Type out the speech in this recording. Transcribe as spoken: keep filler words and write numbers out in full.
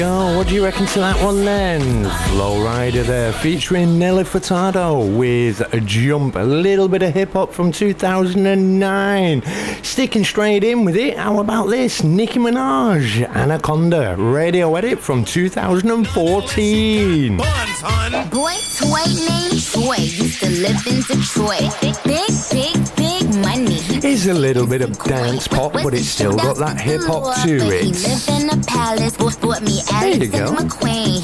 Oh, what do you reckon to that one then? Flow Rider there, featuring Nelly Furtado with a Jump, a little bit of hip hop from two thousand nine. Sticking straight in with it, how about this? Nicki Minaj, Anaconda, radio edit from two thousand fourteen. Boy, toy named Troy, used to live in Detroit. Big, big, big money. It's a little bit of dance pop, but it's still got that hip hop to it. He lived in a palace, bought me There you Alex go. and McQueen.